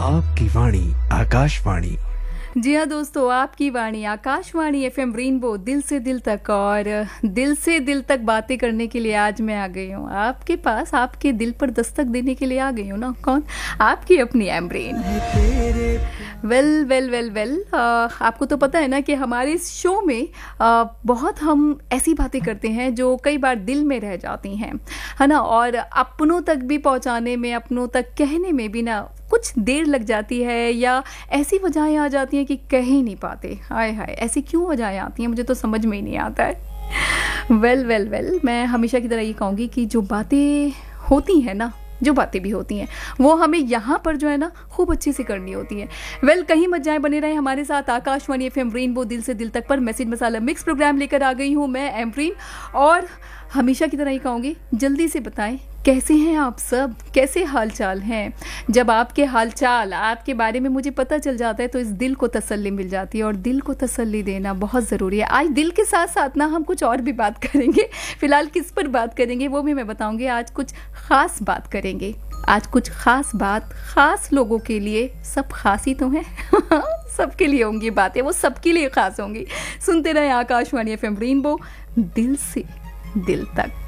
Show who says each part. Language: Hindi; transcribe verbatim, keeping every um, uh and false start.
Speaker 1: आपकी वाणी आकाशवाणी।
Speaker 2: जी हाँ दोस्तों, आपकी वाणी आकाशवाणी एफएम रेनबो, दिल से दिल तक। और दिल से दिल तक बातें करने के लिए आज मैं आ गई हूँ आपके पास, आपके दिल पर दस्तक देने के लिए आ गई हूँ ना। कौन? आपकी अपनी एमब्रेन। वेल वेल वेल वेल आपको तो पता है ना कि हमारे इस शो में आ, बहुत हम ऐसी बातें करते हैं जो कई बार दिल में रह जाती हैं, है ना। और अपनों तक भी पहुँचाने में, अपनों तक कहने में भी ना कुछ देर लग जाती है, या ऐसी वजहें आ जाती हैं कि कह ही नहीं पाते। हाय हाय, ऐसी क्यों वजहें आती हैं, मुझे तो समझ में ही नहीं आता है। वेल वेल वेल मैं हमेशा की तरह ये कहूँगी कि जो बातें होती हैं ना, जो बातें भी होती हैं वो हमें यहाँ पर जो है ना खूब अच्छे से करनी होती है। वेल कहीं मत जाए, बने रहे हमारे साथ आकाशवाणी एफएम रेनबो दिल से दिल तक पर। मैसेज मसाला मिक्स प्रोग्राम लेकर आ गई हूँ मैं एमब्रीन, और हमेशा की तरह ही कहूँगी, जल्दी से बताएं कैसे हैं आप सब, कैसे हाल चाल हैं। जब आपके हाल चाल, आपके बारे में मुझे पता चल जाता है तो इस दिल को तसल्ली मिल जाती है, और दिल को तसल्ली देना बहुत ज़रूरी है। आज दिल के साथ साथ ना हम कुछ और भी बात करेंगे। फिलहाल किस पर बात करेंगे वो भी मैं बताऊंगी। आज कुछ ख़ास बात करेंगे, आज कुछ ख़ास बात, ख़ास लोगों के लिए। सब खास ही तो हैं सबके लिए होंगी बातें, वो सबके लिए खास होंगी। सुनते रहे आकाशवाणी एफएम रेनबो, दिल से दिल तक।